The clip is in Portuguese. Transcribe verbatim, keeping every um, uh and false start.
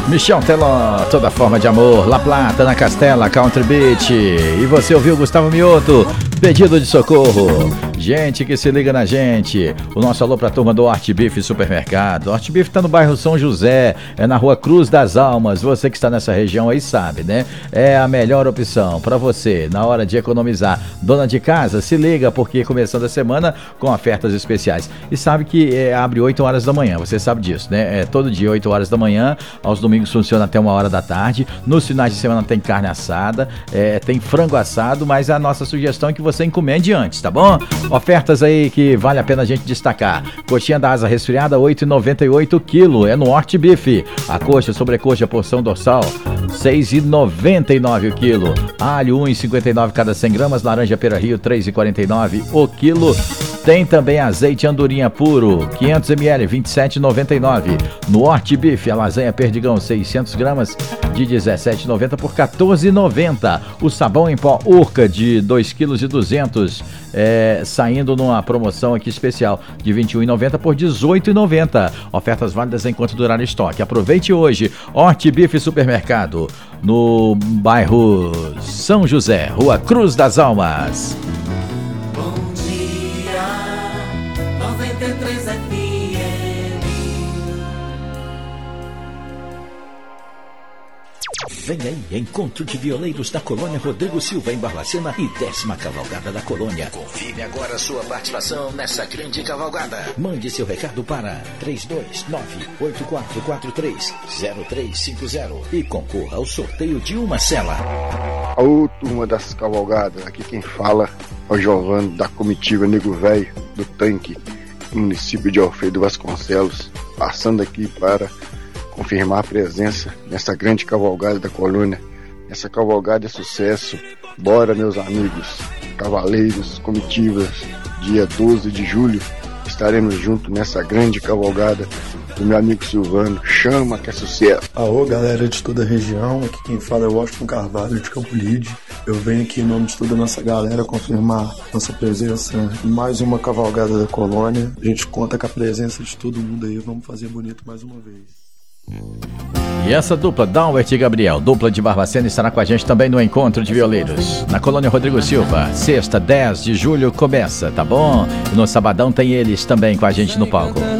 Michel Teló, Toda Forma de Amor, La Plata, na Castela, Country Beach. E você ouviu Gustavo Mioto, Pedido de Socorro. Gente que se liga na gente. O nosso alô pra turma do Hort Beef Supermercado. Hort Beef tá no bairro São José, é na rua Cruz das Almas. Você que está nessa região aí sabe, né? É a melhor opção pra você na hora de economizar. Dona de casa, se liga, porque começando a semana com ofertas especiais. E sabe que é, abre oito horas da manhã, você sabe disso, né? É todo dia oito horas da manhã, aos domingos funciona até uma hora da tarde. Nos finais de semana tem carne assada, é, tem frango assado, mas a nossa sugestão é que você encomende antes, tá bom? Ofertas aí que vale a pena a gente destacar. Coxinha da asa resfriada, oito reais e noventa e oito centavos quilo, é no Hort Beef. A coxa, sobrecoxa, porção dorsal, seis reais e noventa e nove centavos o quilo. Alho, um real e cinquenta e nove centavos cada cem gramas. Laranja Pera Rio, três reais e quarenta e nove centavos o quilo. Tem também azeite andorinha puro, quinhentos mililitros, vinte e sete reais e noventa e nove centavos. No Hort Beef, a lasanha Perdigão, seiscentas gramas, de dezessete reais e noventa centavos por quatorze reais e noventa centavos. O sabão em pó Urca, de dois quilos e duzentos gramas, é, saindo numa promoção aqui especial, de vinte e um reais e noventa centavos por dezoito reais e noventa centavos. Ofertas válidas enquanto durar o estoque. Aproveite hoje. Hort Beef Supermercado, no bairro São José, Rua Cruz das Almas. Vem aí, encontro de violeiros da Colônia Rodrigo Silva em Barbacena e décima cavalgada da Colônia. Confirme agora a sua participação nessa grande cavalgada. Mande seu recado para três dois nove, oito quatro quatro três, zero três cinco zero e concorra ao sorteio de uma cela. Ô, turma das cavalgadas, aqui quem fala é o Giovano da comitiva Nego Velho do Tanque, município de Alfredo Vasconcelos, passando aqui para confirmar a presença nessa grande cavalgada da Colônia. Essa cavalgada é sucesso. Bora, meus amigos, cavaleiros, comitivas, dia doze de julho, estaremos juntos nessa grande cavalgada do meu amigo Silvano. Chama que é sucesso. Alô, galera de toda a região, aqui quem fala é o Washington Carvalho de Campo Lide. Eu venho aqui em nome de toda a nossa galera confirmar nossa presença em mais uma cavalgada da Colônia. A gente conta com a presença de todo mundo aí, vamos fazer bonito mais uma vez. E essa dupla, Dalbert e Gabriel, dupla de Barbacena, estará com a gente também no Encontro de Violeiros, na Colônia Rodrigo Silva. Sexta, dez de julho, começa, tá bom? E no sabadão tem eles também com a gente no palco.